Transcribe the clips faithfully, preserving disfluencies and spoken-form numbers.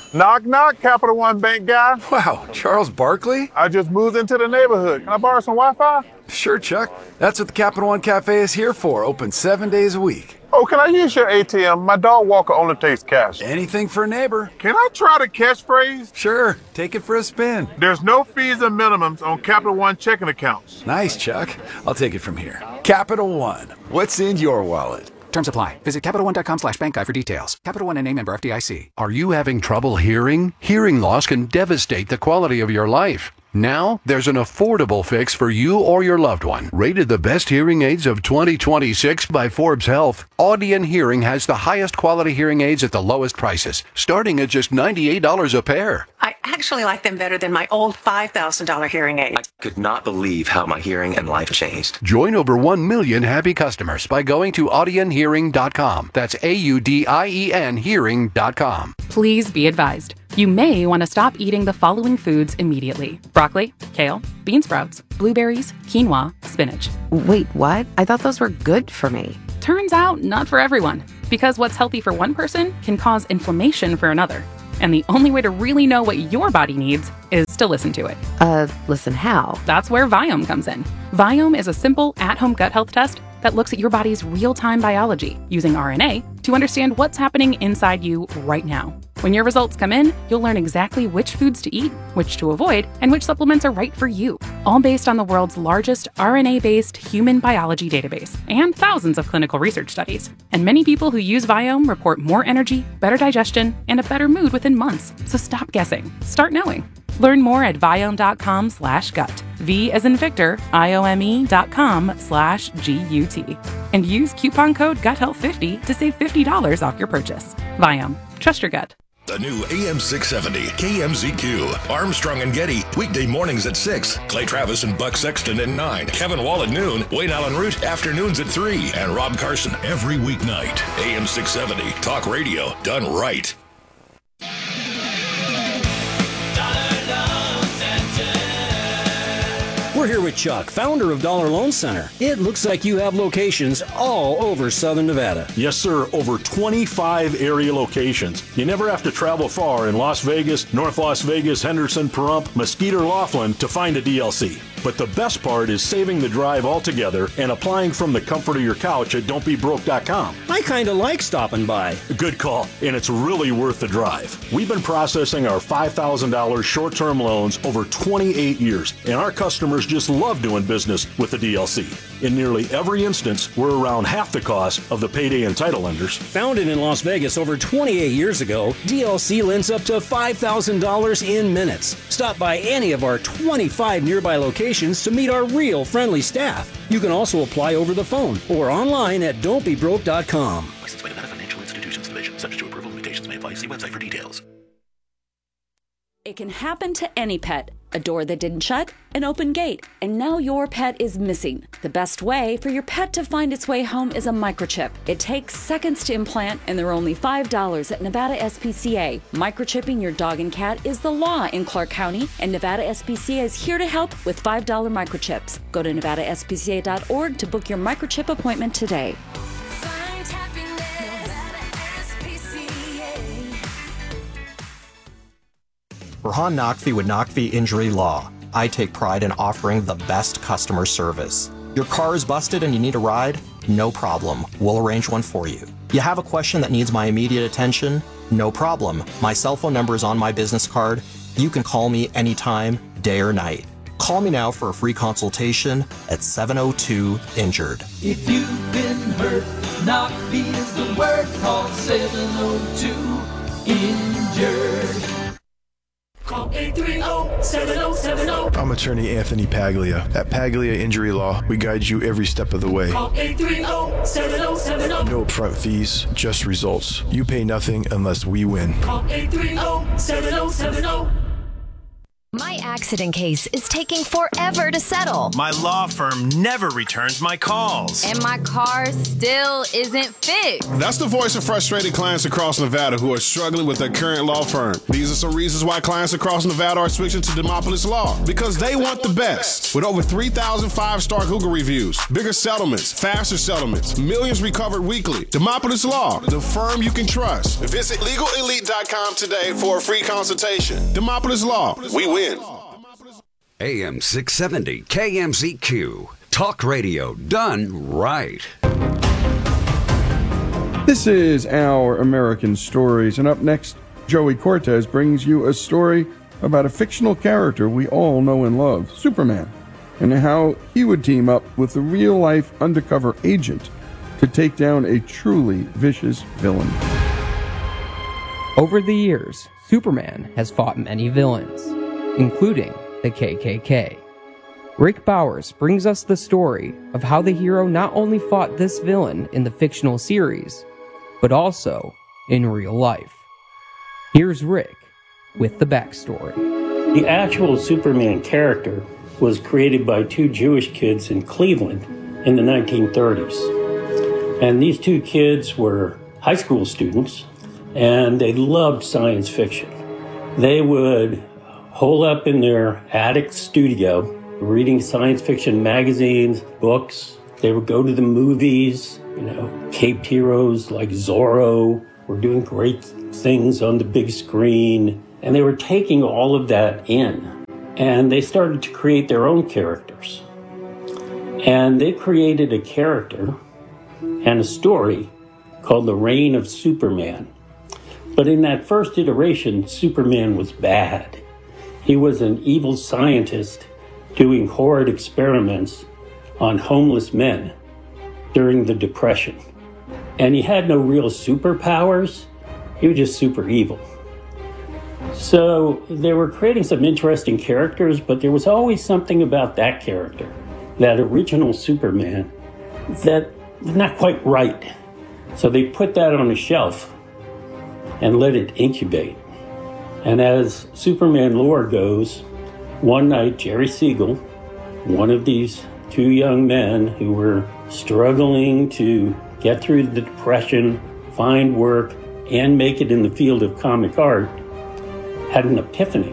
Knock, knock, Capital One Bank guy. Wow, Charles Barkley? I just moved into the neighborhood. Can I borrow some Wi-Fi? Sure, Chuck. That's what the Capital One Cafe is here for, open seven days a week. Oh, can I use your A T M? My dog walker only takes cash. Anything for a neighbor. Can I try the catchphrase? Sure, take it for a spin. There's no fees or minimums on Capital One checking accounts. Nice, Chuck. I'll take it from here. Capital One, what's in your wallet? Terms apply. Visit CapitalOne.com slash bank guide for details. Capital One and name member F D I C. Are you having trouble hearing? Hearing loss can devastate the quality of your life. Now, there's an affordable fix for you or your loved one. Rated the best hearing aids of twenty twenty-six by Forbes Health, Audion Hearing has the highest quality hearing aids at the lowest prices, starting at just ninety-eight dollars a pair. I actually like them better than my old five thousand dollars hearing aid. I could not believe how my hearing and life changed. Join over one million happy customers by going to audien hearing dot com. That's A U D I E N hearing dot com. Please be advised. You may want to stop eating the following foods immediately: broccoli, kale, bean sprouts, blueberries, quinoa, spinach. Wait, what? I thought those were good for me. Turns out, not for everyone. Because what's healthy for one person can cause inflammation for another. And the only way to really know what your body needs is to listen to it. Uh, listen how? That's where Viome comes in. Viome is a simple, at-home gut health test that looks at your body's real-time biology using R N A to understand what's happening inside you right now. When your results come in, you'll learn exactly which foods to eat, which to avoid, and which supplements are right for you, all based on the world's largest R N A-based human biology database and thousands of clinical research studies. And many people who use Viome report more energy, better digestion, and a better mood within months. So stop guessing. Start knowing. Learn more at viome.com slash gut. V as in Victor, I-O-M-E dot com slash G-U-T. And use coupon code gut health fifty to save fifty dollars off your purchase. Viome. Trust your gut. The new A M six seventy, K M Z Q. Armstrong and Getty, weekday mornings at six. Clay Travis and Buck Sexton at nine. Kevin Wall at noon. Wayne Allen Root, afternoons at three. And Rob Carson every weeknight. A M six seventy, talk radio done right. We're here with Chuck, founder of Dollar Loan Center. It looks like you have locations all over Southern Nevada. Yes, sir. Over twenty-five area locations. You never have to travel far in Las Vegas, North Las Vegas, Henderson, Pahrump, Mesquite, or Laughlin to find a D L C. But the best part is saving the drive altogether and applying from the comfort of your couch at don't be broke dot com. I kind of like stopping by. Good call, and it's really worth the drive. We've been processing our five thousand dollars short-term loans over twenty-eight years, and our customers just love doing business with the D L C. In nearly every instance, we're around half the cost of the payday and title lenders. Founded in Las Vegas over twenty-eight years ago, D L C lends up to five thousand dollars in minutes. Stop by any of our twenty-five nearby locations to meet our real friendly staff. You can also apply over the phone or online at don't be broke dot com. Licensed by Nevada Financial Institutions Division. Subject to approval, limitations may apply. See website for details. It can happen to any pet. A door that didn't shut, an open gate, and now your pet is missing. The best way for your pet to find its way home is a microchip. It takes seconds to implant, and they're only five dollars at Nevada S P C A. Microchipping your dog and cat is the law in Clark County, and Nevada S P C A is here to help with five dollar microchips. Go to nevada s p c a dot org to book your microchip appointment today. Rahan Naqvi with Naqvi Injury Law. I take pride in offering the best customer service. Your car is busted and you need a ride? No problem. We'll arrange one for you. You have a question that needs my immediate attention? No problem. My cell phone number is on my business card. You can call me anytime, day or night. Call me now for a free consultation at seven oh two injured. If you've been hurt, Naqvi is the word. Call seven oh two injured. Call eight three zero, seven zero seven zero. I'm attorney Anthony Paglia. At Paglia Injury Law, we guide you every step of the way. Call eight three zero, seven zero seven zero. No upfront fees, just results. You pay nothing unless we win. Call eight three zero, seven zero seven zero. My accident case is taking forever to settle. My law firm never returns my calls. And my car still isn't fixed. That's the voice of frustrated clients across Nevada who are struggling with their current law firm. These are some reasons why clients across Nevada are switching to Demopolis Law. Because they want the best. With over three thousand five-star Google reviews, bigger settlements, faster settlements, millions recovered weekly. Demopolis Law, the firm you can trust. Visit legal elite dot com today for a free consultation. Demopolis Law, we win. A M six seventy K M Z Q. Talk radio done right. This is Our American Stories, and up next, Joey Cortez brings you a story about a fictional character we all know and love, Superman, and how he would team up with a real-life undercover agent to take down a truly vicious villain. Over the years, Superman has fought many villains, including the K K K. Rick Bowers brings us the story of how the hero not only fought this villain in the fictional series, but also in real life. Here's Rick with the backstory. The actual Superman character was created by two Jewish kids in Cleveland in the nineteen thirties. And these two kids were high school students, and they loved science fiction. They would hole up in their attic studio, reading science fiction magazines, books. They would go to the movies, you know, caped heroes like Zorro were doing great things on the big screen. And they were taking all of that in. And they started to create their own characters. And they created a character and a story called The Reign of Superman. But in that first iteration, Superman was bad. He was an evil scientist doing horrid experiments on homeless men during the Depression. And he had no real superpowers. He was just super evil. So they were creating some interesting characters, but there was always something about that character, that original Superman, that was not quite right. So they put that on a shelf and let it incubate. And as Superman lore goes, one night Jerry Siegel, one of these two young men who were struggling to get through the Depression, find work, and make it in the field of comic art, had an epiphany.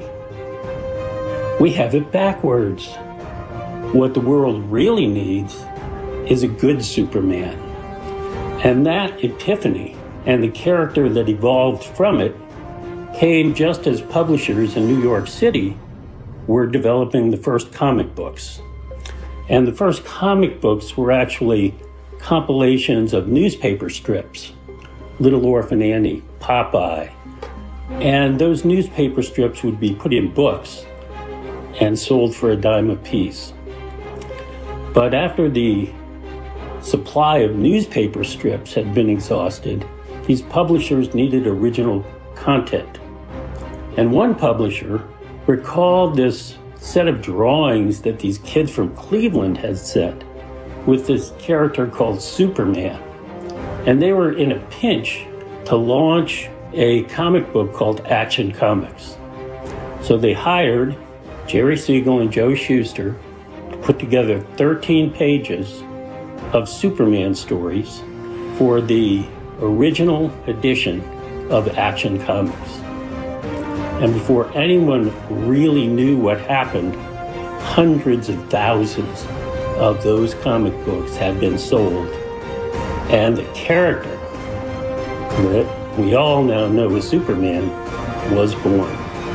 We have it backwards. What the world really needs is a good Superman. And that epiphany and the character that evolved from it came just as publishers in New York City were developing the first comic books. And the first comic books were actually compilations of newspaper strips, Little Orphan Annie, Popeye. And those newspaper strips would be put in books and sold for a dime apiece. But after the supply of newspaper strips had been exhausted, these publishers needed original content. And one publisher recalled this set of drawings that these kids from Cleveland had set with this character called Superman. And they were in a pinch to launch a comic book called Action Comics. So they hired Jerry Siegel and Joe Shuster to put together thirteen pages of Superman stories for the original edition of Action Comics. And before anyone really knew what happened, hundreds of thousands of those comic books had been sold. And the character that we all now know as Superman was born.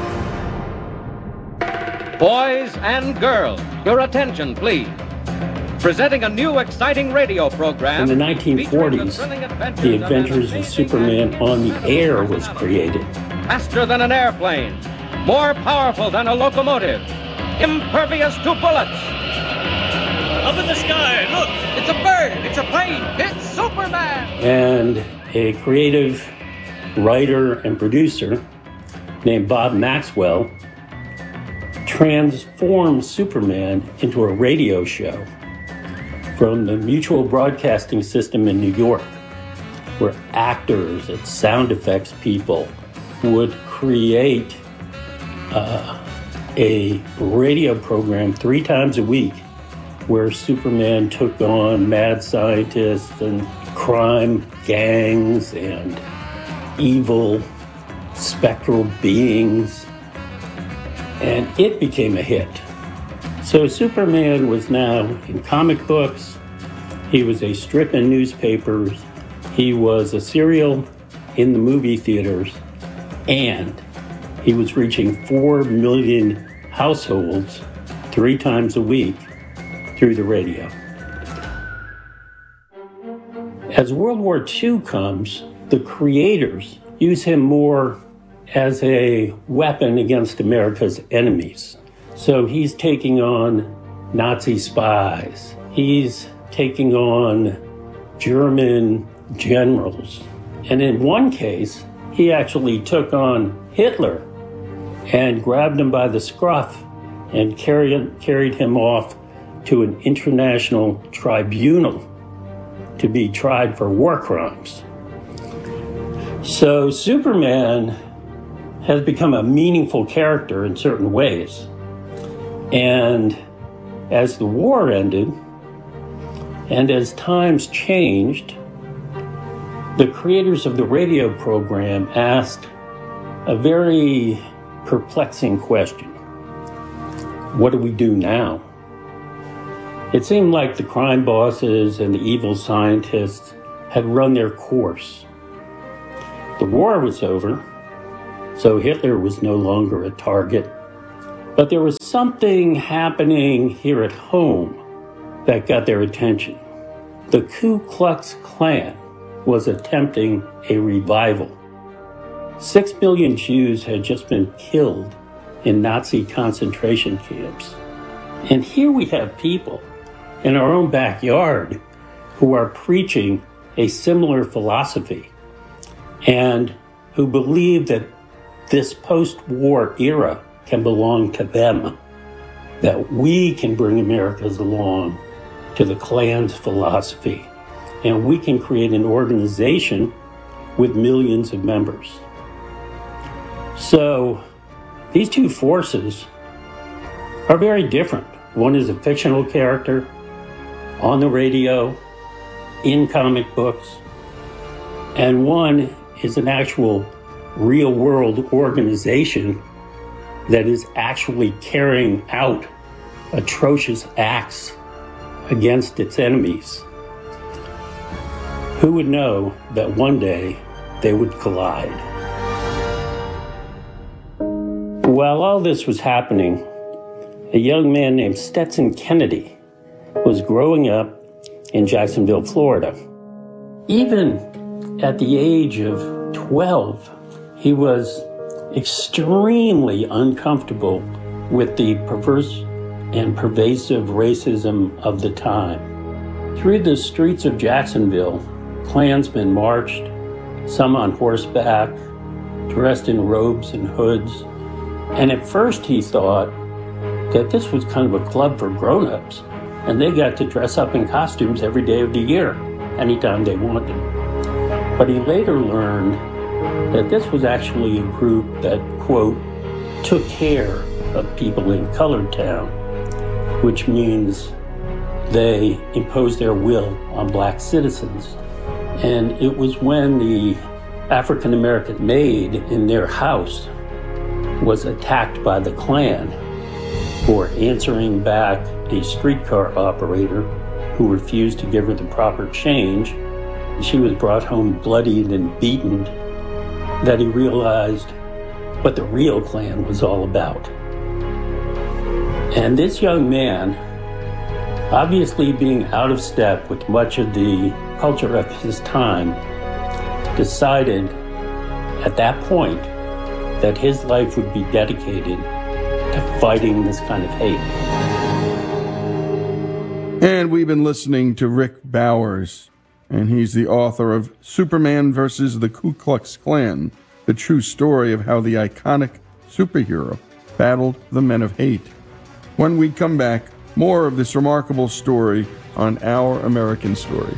Boys and girls, your attention, please. Presenting a new exciting radio program. In the nineteen forties, The Adventures of Superman on the Air was created. Faster than an airplane, more powerful than a locomotive, impervious to bullets. Up in the sky, look, it's a bird, it's a plane, it's Superman! And a creative writer and producer named Bob Maxwell transformed Superman into a radio show from the Mutual Broadcasting System in New York, where actors and sound effects people would create uh, a radio program three times a week where Superman took on mad scientists and crime gangs and evil spectral beings, and it became a hit. So Superman was now in comic books, he was a strip in newspapers, he was a serial in the movie theaters, and he was reaching four million households three times a week through the radio. As World War Two comes, the creators use him more as a weapon against America's enemies. So he's taking on Nazi spies. He's taking on German generals. And in one case, he actually took on Hitler and grabbed him by the scruff and carried, carried him off to an international tribunal to be tried for war crimes. So Superman has become a meaningful character in certain ways. And as the war ended, and as times changed, the creators of the radio program asked a very perplexing question. What do we do now? It seemed like the crime bosses and the evil scientists had run their course. The war was over, so Hitler was no longer a target. But there was something happening here at home that got their attention. The Ku Klux Klan was attempting a revival. Six million Jews had just been killed in Nazi concentration camps. And here we have people in our own backyard who are preaching a similar philosophy and who believe that this post-war era can belong to them, that we can bring Americans along to the Klan's philosophy, and we can create an organization with millions of members. So these two forces are very different. One is a fictional character on the radio, in comic books, and one is an actual real-world organization that is actually carrying out atrocious acts against its enemies. Who would know that one day they would collide? While all this was happening, a young man named Stetson Kennedy was growing up in Jacksonville, Florida. Even at the age of twelve, he was extremely uncomfortable with the perverse and pervasive racism of the time. Through the streets of Jacksonville, Klansmen marched, some on horseback, dressed in robes and hoods. And at first he thought that this was kind of a club for grown-ups, and they got to dress up in costumes every day of the year, anytime they wanted. But he later learned that this was actually a group that, quote, took care of people in Colored Town, which means they imposed their will on black citizens. And it was when the African-American maid in their house was attacked by the Klan for answering back a streetcar operator who refused to give her the proper change. She was brought home bloodied and beaten, that he realized what the real Klan was all about. And this young man, obviously being out of step with much of the culture of his time, decided at that point that his life would be dedicated to fighting this kind of hate. And we've been listening to Rick Bowers, and he's the author of Superman versus the Ku Klux Klan, the true story of how the iconic superhero battled the men of hate. When we come back, more of this remarkable story on Our American Story.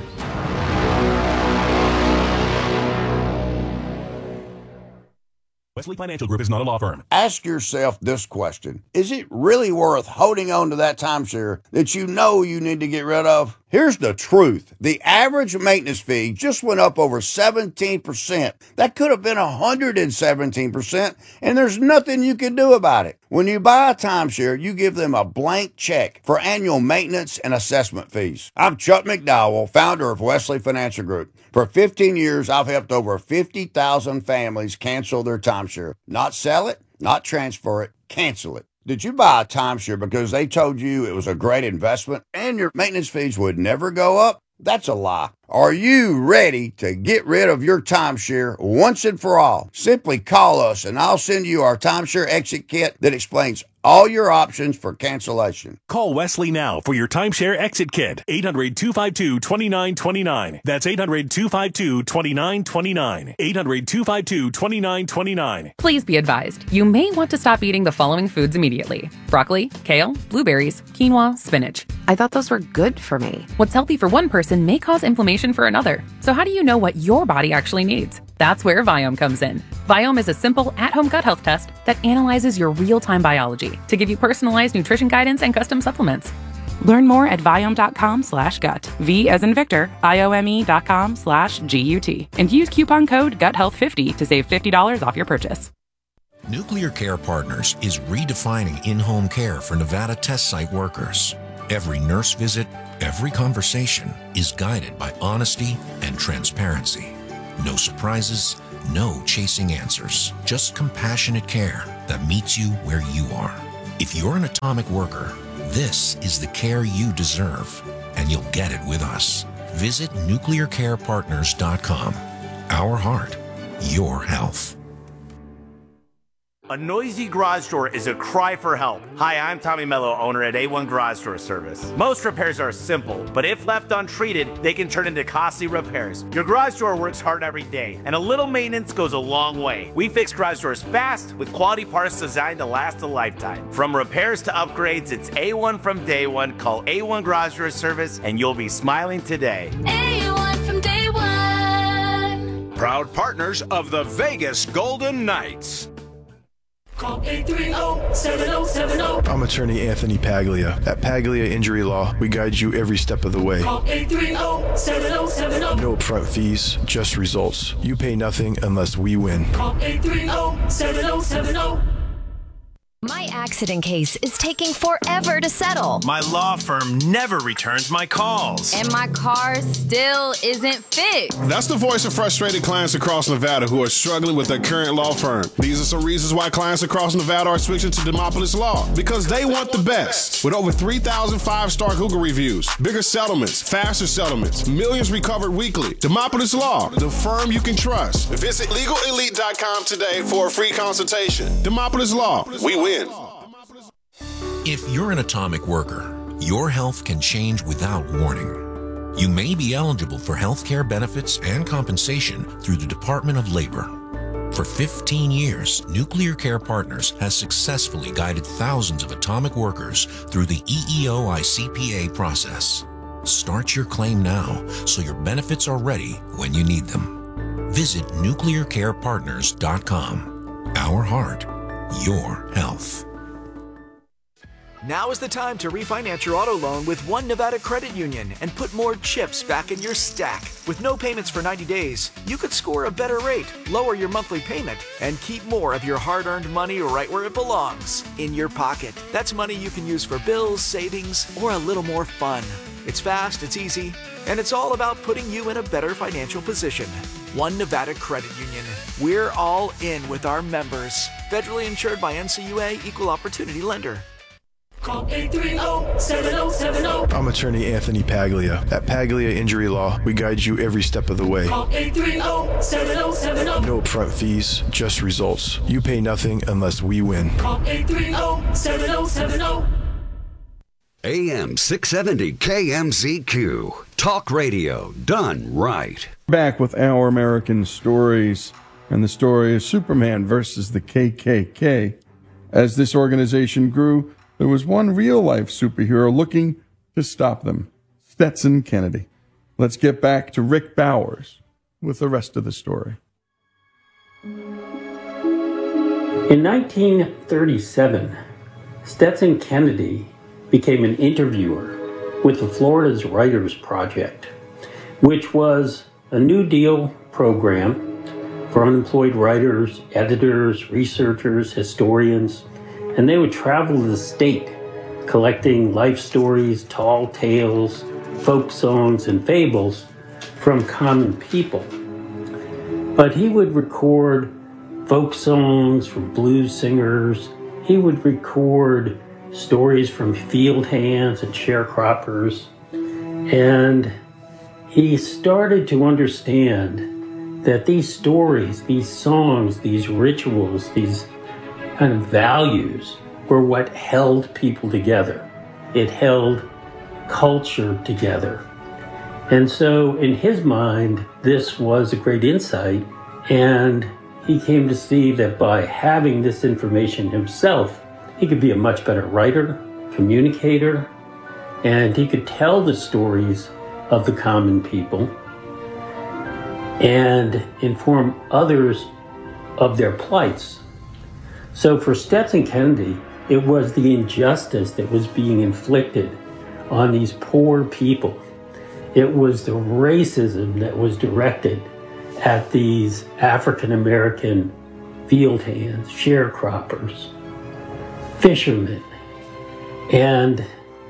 Wesley Financial Group is not a law firm. Ask yourself this question. Is it really worth holding on to that timeshare that you know you need to get rid of? Here's the truth. The average maintenance fee just went up over seventeen percent. That could have been one hundred seventeen percent, and there's nothing you can do about it. When you buy a timeshare, you give them a blank check for annual maintenance and assessment fees. I'm Chuck McDowell, founder of Wesley Financial Group. For fifteen years, I've helped over fifty thousand families cancel their timeshare. Not sell it, not transfer it, cancel it. Did you buy a timeshare because they told you it was a great investment and your maintenance fees would never go up? That's a lie. Are you ready to get rid of your timeshare once and for all? Simply call us and I'll send you our timeshare exit kit that explains all your options for cancellation. Call Wesley now for your timeshare exit kit. eight hundred, two five two, two nine two nine. That's eight hundred, two five two, two nine two nine. eight hundred, two five two, two nine two nine. Please be advised, you may want to stop eating the following foods immediately: broccoli, kale, blueberries, quinoa, spinach. I thought those were good for me. What's healthy for one person may cause inflammation for another. So how do you know what your body actually needs? That's where Viome comes in. Viome is a simple at-home gut health test that analyzes your real-time biology to give you personalized nutrition guidance and custom supplements. Learn more at Viome.com slash gut. V as in Victor, I-O-M-E dot com slash G-U-T. And use coupon code gut health fifty to save fifty dollars off your purchase. Nuclear Care Partners is redefining in-home care for Nevada test site workers. Every nurse visit, every conversation is guided by honesty and transparency. No surprises, no chasing answers, just compassionate care that meets you where you are. If you're an atomic worker, this is the care you deserve, and you'll get it with us. Visit nuclear care partners dot com. Our heart, your health. A noisy garage door is a cry for help. Hi, I'm Tommy Mello, owner at A one Garage Door Service. Most repairs are simple, but if left untreated, they can turn into costly repairs. Your garage door works hard every day, and a little maintenance goes a long way. We fix garage doors fast with quality parts designed to last a lifetime. From repairs to upgrades, it's A one from day one. Call A one Garage Door Service, and you'll be smiling today. A one from day one. Proud partners of the Vegas Golden Knights. Call eight three zero, seven zero seven zero. I'm attorney Anthony Paglia. At Paglia Injury Law, we guide you every step of the way. Call eight three zero, seven zero seven zero. No upfront fees, just results. You pay nothing unless we win. Call eight three zero, seven zero seven zero. My accident case is taking forever to settle. My law firm never returns my calls. And my car still isn't fixed. That's the voice of frustrated clients across Nevada who are struggling with their current law firm. These are some reasons why clients across Nevada are switching to Demopolis Law. Because they want the best. With over three thousand five-star Google reviews, bigger settlements, faster settlements, millions recovered weekly. Demopolis Law, the firm you can trust. Visit legal elite dot com today for a free consultation. Demopolis Law, we win. If you're an atomic worker, your health can change without warning. You may be eligible for health care benefits and compensation through the Department of Labor. For fifteen years, Nuclear Care Partners has successfully guided thousands of atomic workers through the E E O I C P A process. Start your claim now so your benefits are ready when you need them. Visit nuclear care partners dot com. Our heart, your health. Now is the time to refinance your auto loan with One Nevada Credit Union and put more chips back in your stack. With no payments for ninety days, you could score a better rate, lower your monthly payment, and keep more of your hard-earned money right where it belongs, in your pocket. That's money you can use for bills, savings, or a little more fun. It's fast, it's easy, and it's all about putting you in a better financial position. One Nevada Credit Union. We're all in with our members. Federally insured by N C U A, Equal Opportunity Lender. Call eight three zero, seven zero seven zero. I'm attorney Anthony Paglia. At Paglia Injury Law, we guide you every step of the way. Call eight three zero, seven zero seven zero. No upfront fees, just results. You pay nothing unless we win. Call eight three zero, seven zero seven zero. A M six seventy K M Z Q. Talk radio done right. Back with Our American Stories, and the story is Superman versus the K K K. As this organization grew, there was one real-life superhero looking to stop them, Stetson Kennedy. Let's get back to Rick Bowers with the rest of the story. In nineteen thirty-seven, Stetson Kennedy became an interviewer with the Florida's Writers Project, which was a New Deal program for unemployed writers, editors, researchers, historians, and they would travel the state collecting life stories, tall tales, folk songs, and fables from common people. But he would record folk songs from blues singers. He would record stories from field hands and sharecroppers. And he started to understand that these stories, these songs, these rituals, these kind of values were what held people together. It held culture together. And so in his mind, this was a great insight, and he came to see that by having this information himself, he could be a much better writer, communicator, and he could tell the stories of the common people and inform others of their plights. So for Stetson Kennedy, it was the injustice that was being inflicted on these poor people. It was the racism that was directed at these African-American field hands, sharecroppers, fishermen. And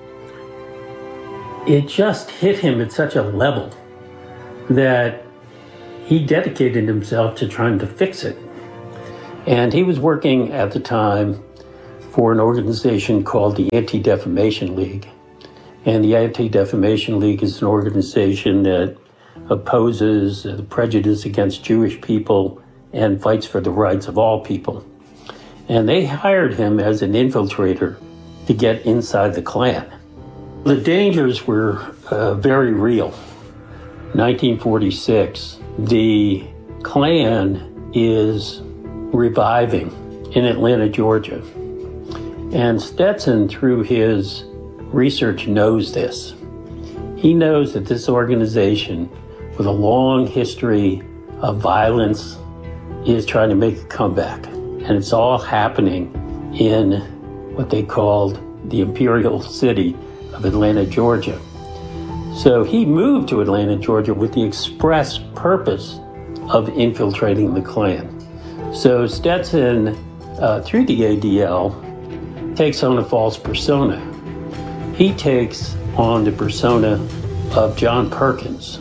it just hit him at such a level that he dedicated himself to trying to fix it. And he was working at the time for an organization called the Anti-Defamation League. And the Anti-Defamation League is an organization that opposes the prejudice against Jewish people and fights for the rights of all people. And they hired him as an infiltrator to get inside the Klan. The dangers were uh, very real. nineteen forty-six, the Klan is reviving in Atlanta, Georgia. And Stetson, through his research, knows this. He knows that this organization, with a long history of violence, is trying to make a comeback. And it's all happening in what they called the Imperial City of Atlanta, Georgia. So he moved to Atlanta, Georgia with the express purpose of infiltrating the Klan. So Stetson, uh, through the A D L, takes on a false persona. He takes on the persona of John Perkins,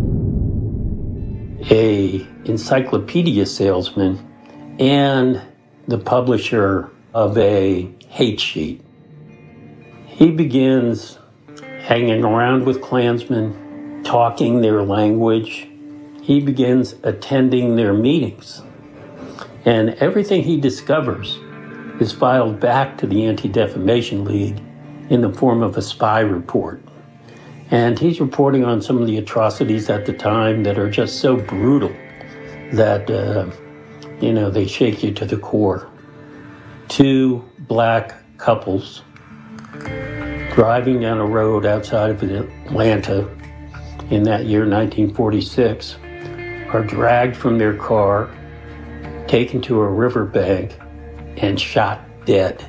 a encyclopedia salesman and the publisher of a hate sheet. He begins hanging around with Klansmen, talking their language. He begins attending their meetings. And everything he discovers is filed back to the Anti-Defamation League in the form of a spy report. And he's reporting on some of the atrocities at the time that are just so brutal that, uh, you know, they shake you to the core. Two black couples driving down a road outside of Atlanta in that year, nineteen forty-six, are dragged from their car, taken to a riverbank, and shot dead.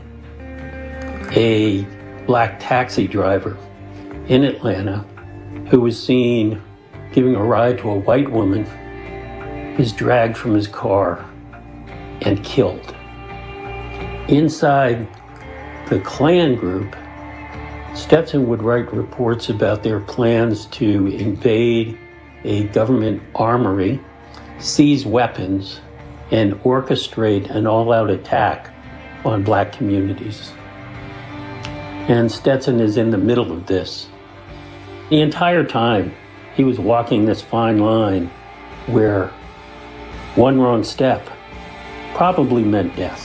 A black taxi driver in Atlanta who was seen giving a ride to a white woman is dragged from his car and killed. Inside the Klan group, Stetson would write reports about their plans to invade a government armory, seize weapons, and orchestrate an all-out attack on black communities. And Stetson is in the middle of this. The entire time, he was walking this fine line where one wrong step probably meant death.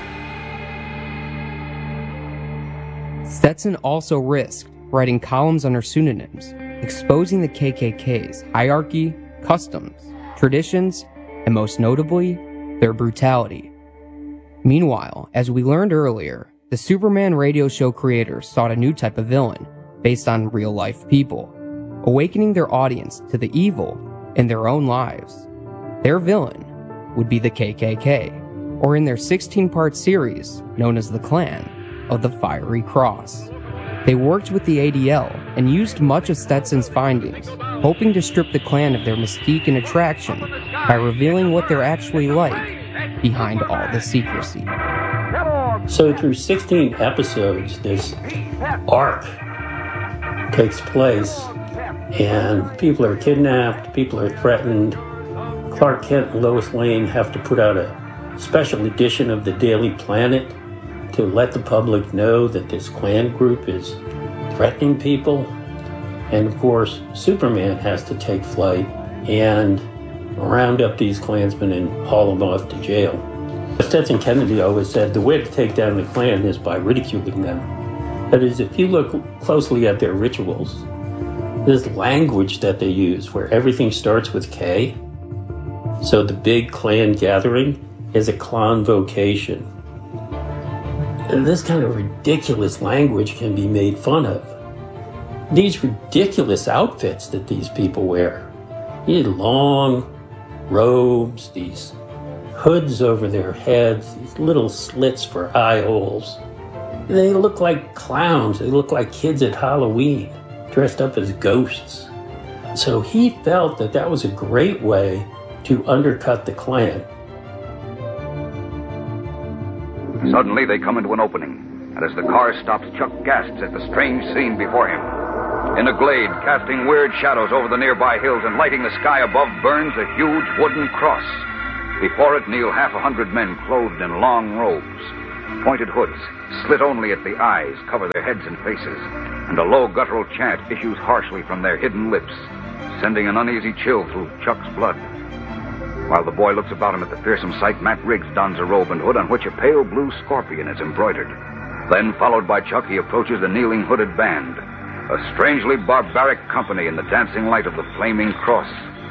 Stetson also risked writing columns under pseudonyms, exposing the K K K's hierarchy, customs, traditions, and most notably, their brutality. Meanwhile, as we learned earlier, the Superman radio show creators sought a new type of villain based on real-life people, awakening their audience to the evil in their own lives. Their villain would be the K K K. or in their sixteen-part series known as the Clan of the Fiery Cross. They worked with the A D L and used much of Stetson's findings, hoping to strip the Klan of their mystique and attraction by revealing what they're actually like behind all the secrecy. So through sixteen episodes, this arc takes place, and people are kidnapped, people are threatened. Clark Kent and Lois Lane have to put out a special edition of the Daily Planet to let the public know that this Klan group is threatening people. And of course, Superman has to take flight and round up these Klansmen and haul them off to jail. Stetson Kennedy always said the way to take down the Klan is by ridiculing them. That is, if you look closely at their rituals, this language that they use where everything starts with K, so the big Klan gathering is a convocation. And this kind of ridiculous language can be made fun of. These ridiculous outfits that these people wear. These long robes, these hoods over their heads, these little slits for eye holes. They look like clowns. They look like kids at Halloween, dressed up as ghosts. So he felt that that was a great way to undercut the Klan. Suddenly they come into an opening, and as the car stops, Chuck gasps at the strange scene before him. In a glade, casting weird shadows over the nearby hills and lighting the sky above, burns a huge wooden cross. Before it kneel half a hundred men clothed in long robes. Pointed hoods, slit only at the eyes, cover their heads and faces, and a low guttural chant issues harshly from their hidden lips, sending an uneasy chill through Chuck's blood. While the boy looks about him at the fearsome sight, Matt Riggs dons a robe and hood on which a pale blue scorpion is embroidered. Then, followed by Chuck, he approaches the kneeling hooded band, a strangely barbaric company in the dancing light of the flaming cross.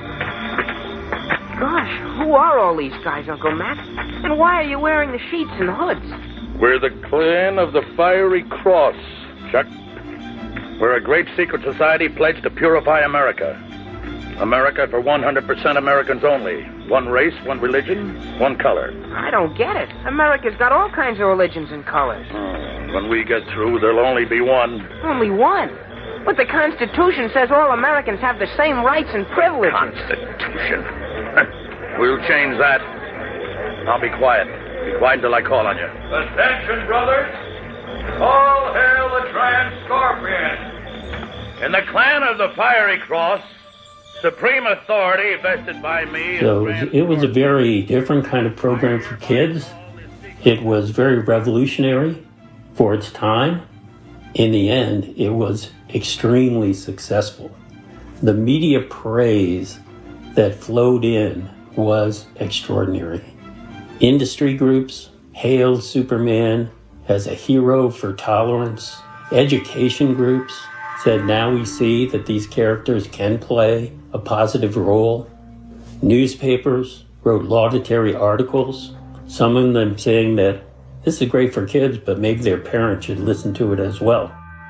Gosh, who are all these guys, Uncle Matt? And why are you wearing the sheets and hoods? We're the Clan of the Fiery Cross, Chuck. We're a great secret society pledged to purify America. America for one hundred percent Americans only. One race, one religion, one color. I don't get it. America's got all kinds of religions and colors. Hmm. When we get through, there'll only be one. Only one? But the Constitution says all Americans have the same rights and privileges. Constitution. We'll change that. I'll be quiet. Be quiet until I call on you. Attention, brothers. All hail the Trans Scorpion. In the Clan of the Fiery Cross, supreme authority vested by me. So it was a very different kind of program for kids. It was very revolutionary for its time. In the end, it was extremely successful. The media praise that flowed in was extraordinary. Industry groups hailed Superman as a hero for tolerance. Education groups said, now we see that these characters can play a positive role. Newspapers wrote laudatory articles, some of them saying that this is great for kids, but maybe their parents should listen to it as well.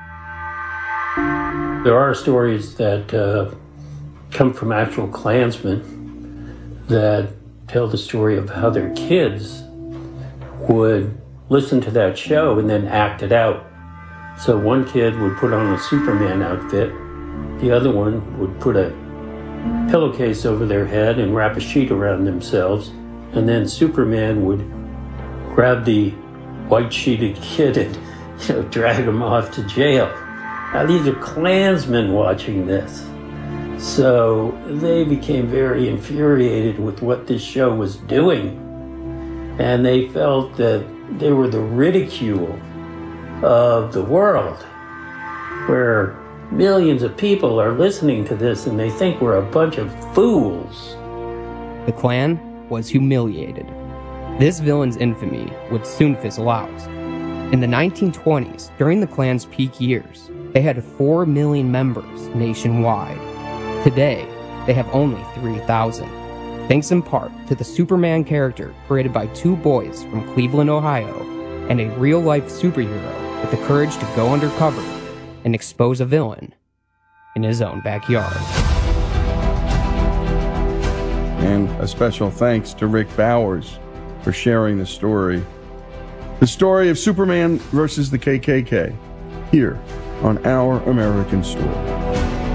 There are stories that uh, come from actual Klansmen that tell the story of how their kids would listen to that show and then act it out. So one kid would put on a Superman outfit, the other one would put a pillowcase over their head and wrap a sheet around themselves, and then Superman would grab the white-sheeted kid and, you know, drag him off to jail. Now, these are Klansmen watching this. So they became very infuriated with what this show was doing, and they felt that they were the ridicule of the world, where millions of people are listening to this and they think we're a bunch of fools. The Klan was humiliated. This villain's infamy would soon fizzle out. In the nineteen twenties, during the Klan's peak years, they had four million members nationwide. Today, they have only three thousand, thanks in part to the Superman character created by two boys from Cleveland, Ohio, and a real-life superhero with the courage to go undercover and expose a villain in his own backyard. And a special thanks to Rick Bowers. for sharing the story. The story of Superman versus the K K K, here on Our American Story.